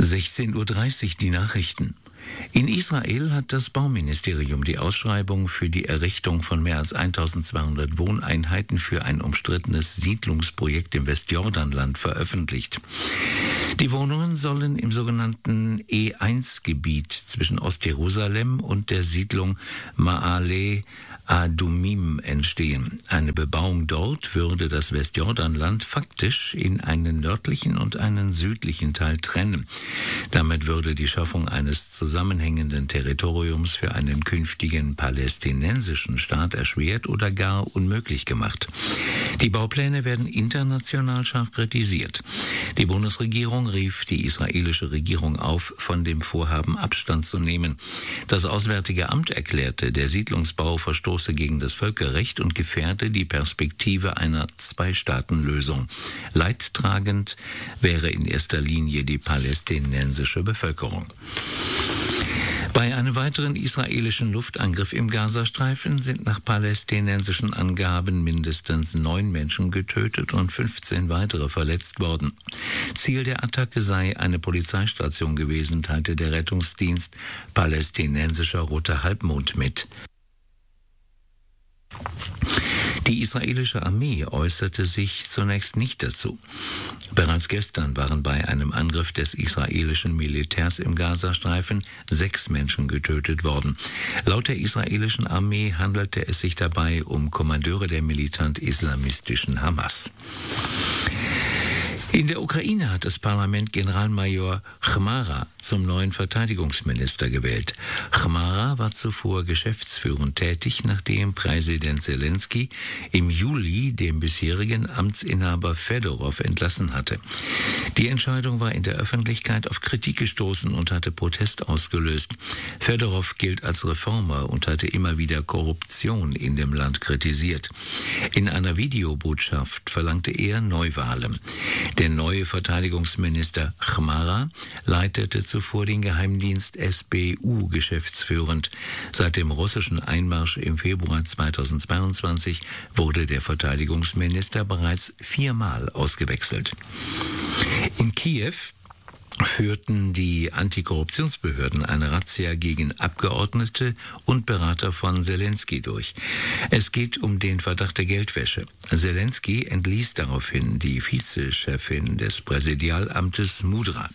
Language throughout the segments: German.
16:30 Uhr die Nachrichten. In Israel hat das Bauministerium die Ausschreibung für die Errichtung von mehr als 1200 Wohneinheiten für ein umstrittenes Siedlungsprojekt im Westjordanland veröffentlicht. Die Wohnungen sollen im sogenannten E1-Gebiet zwischen Ostjerusalem und der Siedlung Ma'ale Adumim entstehen. Eine Bebauung dort würde das Westjordanland faktisch in einen nördlichen und einen südlichen Teil trennen. Damit würde die Schaffung eines zusammenhängenden Territoriums für einen künftigen palästinensischen Staat erschwert oder gar unmöglich gemacht. Die Baupläne werden international scharf kritisiert. Die Bundesregierung rief die israelische Regierung auf, von dem Vorhaben Abstand zu nehmen. Das Auswärtige Amt erklärte, der Siedlungsbau verstoße gegen das Völkerrecht und gefährde die Perspektive einer Zwei-Staaten-Lösung. Leidtragend wäre in erster Linie die palästinensische Bevölkerung. Bei einem weiteren israelischen Luftangriff im Gazastreifen sind nach palästinensischen Angaben mindestens 9 Menschen getötet und 15 weitere verletzt worden. Ziel der Attacke sei eine Polizeistation gewesen, teilte der Rettungsdienst Palästinensischer Roter Halbmond mit. Die israelische Armee äußerte sich zunächst nicht dazu. Bereits gestern waren bei einem Angriff des israelischen Militärs im Gazastreifen 6 Menschen getötet worden. Laut der israelischen Armee handelte es sich dabei um Kommandeure der militant-islamistischen Hamas. In der Ukraine hat das Parlament Generalmajor Chmara zum neuen Verteidigungsminister gewählt. Chmara war zuvor geschäftsführend tätig, nachdem Präsident Selenskyj im Juli den bisherigen Amtsinhaber Fedorov entlassen hatte. Die Entscheidung war in der Öffentlichkeit auf Kritik gestoßen und hatte Protest ausgelöst. Fedorov gilt als Reformer und hatte immer wieder Korruption in dem Land kritisiert. In einer Videobotschaft verlangte er Neuwahlen. Der neue Verteidigungsminister Chmara leitete zuvor den Geheimdienst SBU geschäftsführend. Seit dem russischen Einmarsch im Februar 2022 wurde der Verteidigungsminister bereits 4-mal ausgewechselt. In Kiew führten die Antikorruptionsbehörden eine Razzia gegen Abgeordnete und Berater von Selenskyj durch. Es geht um den Verdacht der Geldwäsche. Selenskyj entließ daraufhin die Vizechefin des Präsidialamtes Mudra.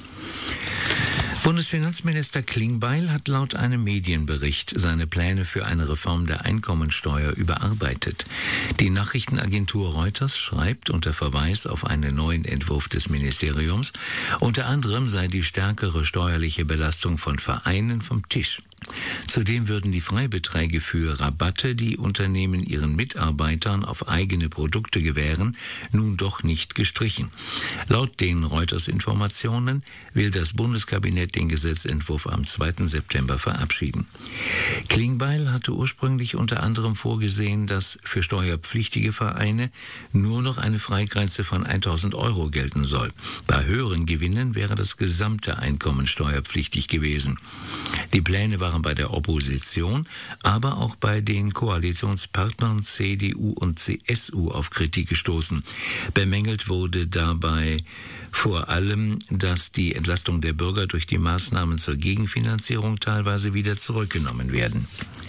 Bundesfinanzminister Klingbeil hat laut einem Medienbericht seine Pläne für eine Reform der Einkommensteuer überarbeitet. Die Nachrichtenagentur Reuters schreibt unter Verweis auf einen neuen Entwurf des Ministeriums, unter anderem sei die stärkere steuerliche Belastung von Vereinen vom Tisch. Zudem würden die Freibeträge für Rabatte, die Unternehmen ihren Mitarbeitern auf eigene Produkte gewähren, nun doch nicht gestrichen. Laut den Reuters-Informationen will das Bundeskabinett den Gesetzentwurf am 2. September verabschieden. Klingbeil hatte ursprünglich unter anderem vorgesehen, dass für steuerpflichtige Vereine nur noch eine Freigrenze von 1.000 € gelten soll. Bei höheren Gewinnen wäre das gesamte Einkommen steuerpflichtig gewesen. Die Pläne waren bei der Opposition, aber auch bei den Koalitionspartnern CDU und CSU auf Kritik gestoßen. Bemängelt wurde dabei vor allem, dass die Entlastung der Bürger durch die Maßnahmen zur Gegenfinanzierung teilweise wieder zurückgenommen werden.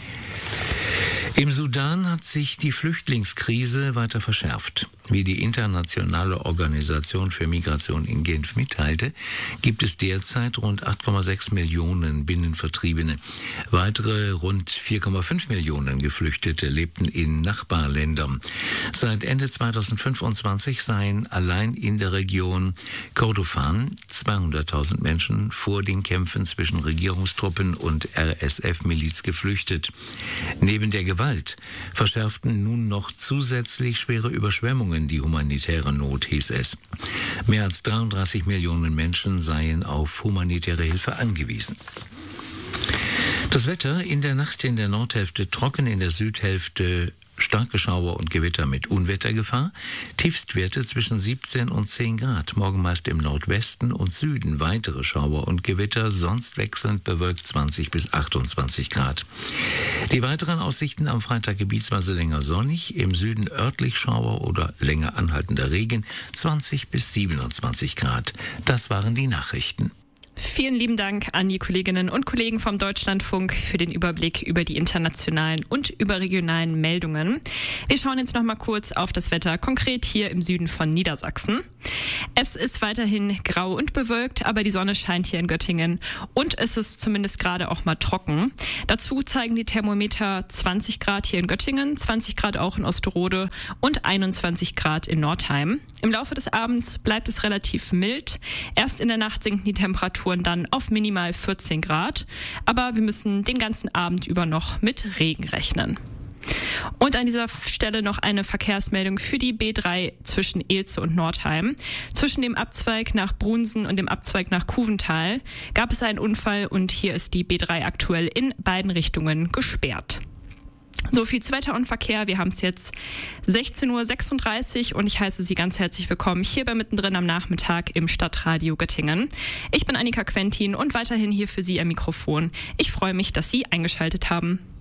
Im Sudan hat sich die Flüchtlingskrise weiter verschärft. Wie die Internationale Organisation für Migration in Genf mitteilte, gibt es derzeit rund 8,6 Millionen Binnenvertriebene. Weitere rund 4,5 Millionen Geflüchtete lebten in Nachbarländern. Seit Ende 2025 seien allein in der Region Kordofan 200.000 Menschen vor den Kämpfen zwischen Regierungstruppen und RSF-Miliz geflüchtet. Neben der Gewalt verschärften nun noch zusätzlich schwere Überschwemmungen die humanitäre Not, hieß es. Mehr als 33 Millionen Menschen seien auf humanitäre Hilfe angewiesen. Das Wetter: in der Nacht in der Nordhälfte trocken, in der Südhälfte starke Schauer und Gewitter mit Unwettergefahr. Tiefstwerte zwischen 17 und 10 Grad. Morgen meist im Nordwesten und Süden weitere Schauer und Gewitter, sonst wechselnd bewölkt 20 bis 28 Grad. Die weiteren Aussichten: am Freitag gebietsweise länger sonnig, im Süden örtlich Schauer oder länger anhaltender Regen, 20 bis 27 Grad. Das waren die Nachrichten. Vielen lieben Dank an die Kolleginnen und Kollegen vom Deutschlandfunk für den Überblick über die internationalen und überregionalen Meldungen. Wir schauen jetzt noch mal kurz auf das Wetter, konkret hier im Süden von Niedersachsen. Es ist weiterhin grau und bewölkt, aber die Sonne scheint hier in Göttingen und es ist zumindest gerade auch mal trocken. Dazu zeigen die Thermometer 20 Grad hier in Göttingen, 20 Grad auch in Osterode und 21 Grad in Nordheim. Im Laufe des Abends bleibt es relativ mild. Erst in der Nacht sinken die Temperaturen dann auf minimal 14 Grad. Aber wir müssen den ganzen Abend über noch mit Regen rechnen. Und an dieser Stelle noch eine Verkehrsmeldung für die B3 zwischen Elze und Nordheim. Zwischen dem Abzweig nach Brunsen und dem Abzweig nach Kuvental gab es einen Unfall und hier ist die B3 aktuell in beiden Richtungen gesperrt. So viel zu Wetter und Verkehr. Wir haben es jetzt 16:36 Uhr und ich heiße Sie ganz herzlich willkommen hier bei Mittendrin am Nachmittag im Stadtradio Göttingen. Ich bin Annika Quentin und weiterhin hier für Sie am Mikrofon. Ich freue mich, dass Sie eingeschaltet haben.